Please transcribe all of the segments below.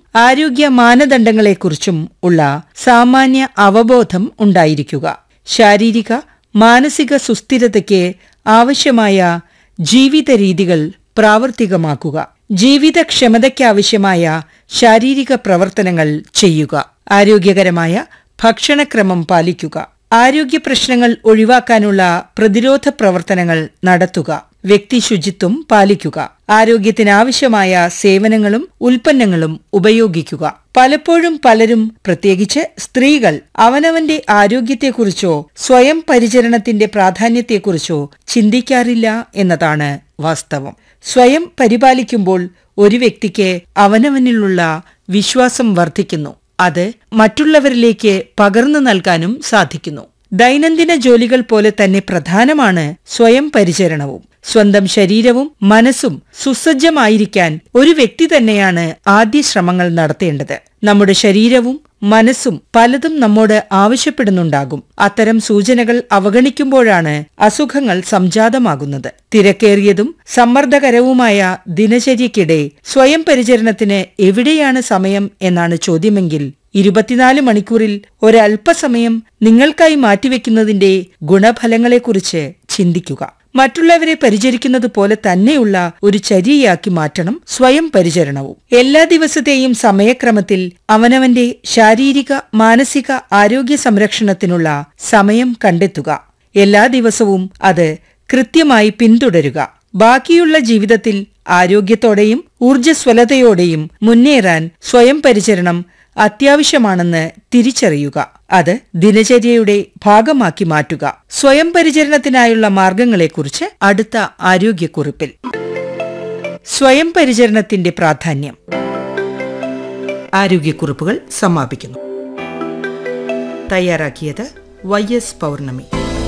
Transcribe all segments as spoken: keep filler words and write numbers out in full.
ആരോഗ്യ മാനദണ്ഡങ്ങളെക്കുറിച്ചും ഉള്ള സാമാന്യ അവബോധം ഉണ്ടായിരിക്കുക. ശാരീരിക മാനസിക സുസ്ഥിരതയ്ക്ക് ആവശ്യമായ ജീവിത രീതികൾ പ്രാവർത്തികമാക്കുക. ജീവിതക്ഷമതയ്ക്കാവശ്യമായ ശാരീരിക പ്രവർത്തനങ്ങൾ ചെയ്യുക. ആരോഗ്യകരമായ ഭക്ഷണക്രമം പാലിക്കുക. ആരോഗ്യ പ്രശ്നങ്ങൾ ഒഴിവാക്കാനുള്ള പ്രതിരോധ പ്രവർത്തനങ്ങൾ നടത്തുക. വ്യക്തി ശുചിത്വം പാലിക്കുക. ആരോഗ്യത്തിനാവശ്യമായ സേവനങ്ങളും ഉൽപ്പന്നങ്ങളും ഉപയോഗിക്കുക. പലപ്പോഴും പലരും, പ്രത്യേകിച്ച് സ്ത്രീകൾ, അവനവന്റെ ആരോഗ്യത്തെക്കുറിച്ചോ സ്വയം പരിചരണത്തിന്റെ പ്രാധാന്യത്തെക്കുറിച്ചോ ചിന്തിക്കാറില്ല എന്നതാണ് വാസ്തവം. സ്വയം പരിപാലിക്കുമ്പോൾ ഒരു വ്യക്തിക്ക് അവനവനിലുള്ള വിശ്വാസം വർദ്ധിക്കുന്നു. അത് മറ്റുള്ളവരിലേക്ക് പകർന്നു നൽകാനും സാധിക്കുന്നു. ദൈനംദിന ജോലികൾ പോലെ തന്നെ പ്രധാനമാണ് സ്വയം പരിചരണവും. സ്വന്തം ശരീരവും മനസ്സും സുസജ്ജമായിരിക്കാൻ ഒരു വ്യക്തി തന്നെയാണ് ആദ്യ ശ്രമങ്ങൾ നടത്തേണ്ടത്. നമ്മുടെ ശരീരവും മനസ്സും പലതും നമ്മോട് ആവശ്യപ്പെടുന്നുണ്ടാകും. അത്തരം സൂചനകൾ അവഗണിക്കുമ്പോഴാണ് അസുഖങ്ങൾ സംജാതമാകുന്നത്. തിരക്കേറിയതും സമ്മർദ്ദകരവുമായ ദിനചര്യക്കിടെ സ്വയം പരിചരണത്തിന് എവിടെയാണ് സമയം എന്നാണ് ചോദ്യമെങ്കിൽ, ഇരുപത്തിനാല് മണിക്കൂറിൽ ഒരൽപ്പസമയം നിങ്ങൾക്കായി മാറ്റിവെക്കുന്നതിന്റെ ഗുണഫലങ്ങളെക്കുറിച്ച് ചിന്തിക്കുക. മറ്റുള്ളവരെ പരിചരിക്കുന്നത് പോലെ തന്നെയുള്ള ഒരു ചര്യയാക്കി മാറ്റണം സ്വയം പരിചരണവും. എല്ലാ ദിവസത്തെയും സമയക്രമത്തിൽ അവനവന്റെ ശാരീരിക മാനസിക ആരോഗ്യ സംരക്ഷണത്തിനുള്ള സമയം കണ്ടെത്തുക. എല്ലാ ദിവസവും അത് കൃത്യമായി പിന്തുടരുക. ബാക്കിയുള്ള ജീവിതത്തിൽ ആരോഗ്യത്തോടെയും ഊർജ്ജസ്വലതയോടെയും മുന്നേറാൻ സ്വയം പരിചരണം അത്യാവശ്യമാണെന്ന് തിരിച്ചറിയുക. അത് ദിനചര്യയുടെ ഭാഗമാക്കി മാറ്റുക. സ്വയം പരിചരണത്തിനായുള്ള മാർഗങ്ങളെക്കുറിച്ച് അടുത്ത ആരോഗ്യക്കുറിപ്പിൽ. സ്വയം പരിചരണത്തിന്റെ പ്രാധാന്യം. ആരോഗ്യക്കുറിപ്പുകൾ സമാപിക്കുന്നു. തയ്യാറാക്കിയത് വൈ എസ് പൗർണമി.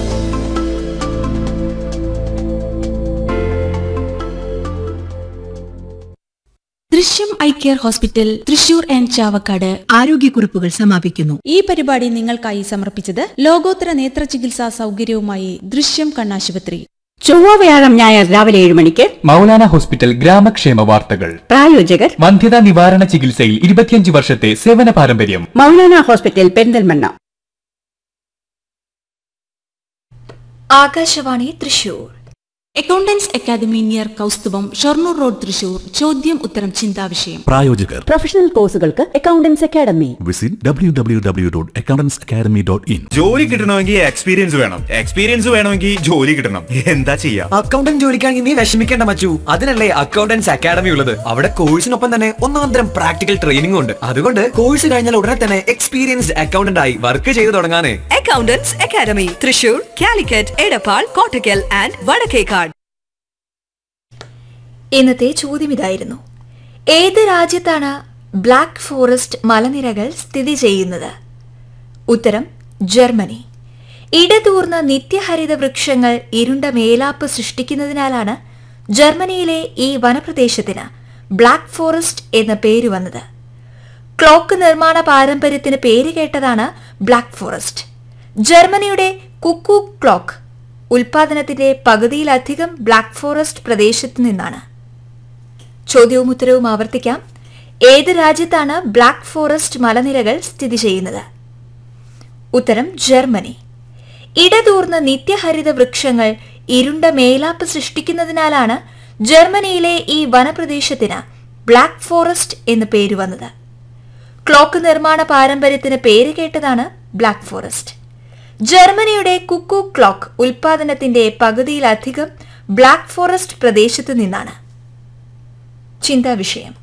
ദൃശ്യം eye care hospital Thrissur and Chavakkad ആരോഗ്യക്കുറിപ്പുകൾ സമാപിക്കുന്നു. ഈ പരിപാടി നിങ്ങൾക്കായി സമർപ്പിച്ചത് ലോകോത്തര നേത്ര ചികിത്സാ സൗകര്യവുമായി ദൃശ്യം കണ്ണാശുപത്രി. ചൊവ്വ വ്യാഴം ഞായർ രാവിലെ ഏഴ് മണിക്ക് മൗലാന ഹോസ്പിറ്റൽ ഗ്രാമക്ഷേമ വാർത്തകൾ. പ്രായോജകർ വന്ധ്യതാ നിവാരണ ചികിത്സയിൽ ഇരുപത്തിയഞ്ച് വർഷത്തെ സേവന പാരമ്പര്യം. Maulana hospital Perinthalmanna. Akashvani Thrissur. Accountants academy near Kaustubham, Shoranur road, Thrissur. ചോദ്യം ഉത്തരം ചിന്താവിഷയം. പ്രായോജകർ പ്രൊഫഷണൽ കോഴ്സുകൾക്ക് accountants academy. Visit W W W dot accountants academy dot in. ജോലി കിട്ടണമെങ്കിൽ എക്സ്പീരിയൻസ് വേണം. എക്സ്പീരിയൻസ് വേണമെങ്കിൽ ജോലി കിട്ടണം. എന്താ ചെയ്യാ? അക്കൗണ്ടന്റ് ജോലിക്കാണെങ്കിൽ നീ വിഷമിക്കേണ്ട മച്ചു. അതിനല്ലേ അക്കൗണ്ടൻസ് അക്കാദമി ഉള്ളത്. അവിടെ കോഴ്സിനൊപ്പം തന്നെ ഒന്നാന്തരം പ്രാക്ടിക്കൽ ട്രെയിനിംഗ് ഉണ്ട്. അതുകൊണ്ട് കോഴ്സ് കഴിഞ്ഞാൽ ഉടനെ തന്നെ എക്സ്പീരിയൻസ്ഡ് അക്കൗണ്ടന്റ് ആയി വർക്ക് ചെയ്തു തുടങ്ങാനേ. Accountants academy Thrissur, Calicut, Edappal, Kottakkal and Vadakkekad. ഇന്നത്തെ ചോദ്യം ഇതായിരുന്നു: ഏത് രാജ്യത്താണ് ബ്ലാക്ക് ഫോറസ്റ്റ് മലനിരകൾ സ്ഥിതി ചെയ്യുന്നത്? ഉത്തരം ജർമ്മനി. ഇടതൂർന്ന നിത്യഹരിത വൃക്ഷങ്ങൾ ഇരുണ്ട മേലാപ്പ് സൃഷ്ടിക്കുന്നതിനാലാണ് ജർമ്മനിയിലെ ഈ വനപ്രദേശത്തിന് ബ്ലാക്ക് ഫോറസ്റ്റ് എന്ന പേര് വന്നത്. ക്ലോക്ക് നിർമ്മാണ പാരമ്പര്യത്തിന് പേരുകേട്ടതാണ് ബ്ലാക്ക് ഫോറസ്റ്റ്. ജർമ്മനിയുടെ കുക്കു ക്ലോക്ക് ഉൽപാദനത്തിന്റെ പകുതിയിലധികം ബ്ലാക്ക് ഫോറസ്റ്റ് പ്രദേശത്തു നിന്നാണ്. ചോദ്യവും ഉത്തരവും ആവർത്തിക്കാം. ഏത് രാജ്യത്താണ് ബ്ലാക്ക് ഫോറസ്റ്റ് മലനിരകൾ സ്ഥിതി ചെയ്യുന്നത്? ഉത്തരം ജർമ്മനി. ഇടതൂർന്ന നിത്യഹരിത വൃക്ഷങ്ങൾ ഇരുണ്ട മേലാപ്പ് സൃഷ്ടിക്കുന്നതിനാലാണ് ജർമ്മനിയിലെ ഈ വനപ്രദേശത്തിന് ബ്ലാക്ക് ഫോറസ്റ്റ് എന്ന് പേര് വന്നത്. ക്ലോക്ക് നിർമ്മാണ പാരമ്പര്യത്തിന് പേരുകേട്ടതാണ് ബ്ലാക്ക് ഫോറസ്റ്റ്. ജർമ്മനിയുടെ കുക്കു ക്ലോക്ക് ഉൽപാദനത്തിന്റെ പകുതിയിലധികം ബ്ലാക്ക് ഫോറസ്റ്റ് പ്രദേശത്തു നിന്നാണ്. ചിന്താവിഷയം: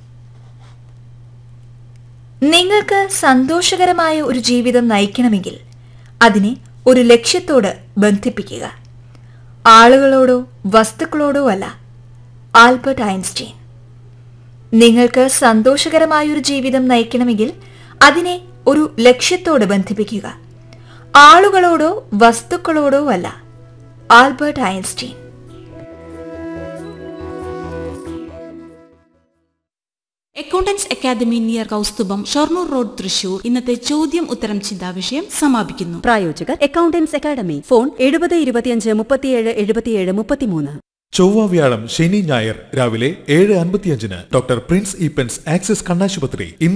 നിങ്ങൾക്ക് സന്തോഷകരമായ ഒരു ജീവിതം നയിക്കണമെങ്കിൽ അതിനെ ഒരു ലക്ഷ്യത്തോട് ബന്ധിപ്പിക്കുക. ആളുകളോടോ വസ്തുക്കളോടോ അല്ല. Albert Einstein. നിങ്ങൾക്ക് സന്തോഷകരമായൊരു ജീവിതം നയിക്കണമെങ്കിൽ അതിനെ ഒരു ലക്ഷ്യത്തോട് ബന്ധിപ്പിക്കുക. ആളുകളോടോ വസ്തുക്കളോടോ അല്ല. Albert Einstein. Accountants academy near Kaustubham, Shoranur road, Thrissur. ഇന്നത്തെ ചോദ്യം ഉത്തരം ചിന്താവിഷയം സമാപിക്കുന്നു. പ്രായോജകർ അക്കൗണ്ടൻസ് അക്കാദമി. ഫോൺ എഴുപത് ഇരുപത്തിയഞ്ച് മുപ്പത്തിയേഴ് എഴുപത്തിയേഴ് മുപ്പത്തിമൂന്ന്. ചൊവ്വ വ്യാഴം ശനി ഞായർ രാവിലെ ഏഴ് അൻപത്തിയഞ്ചിന് ഡോക്ടർ പ്രിൻസ് ഈപ്പൻസ് ആക്സിസ് കണ്ണാശുപത്രി.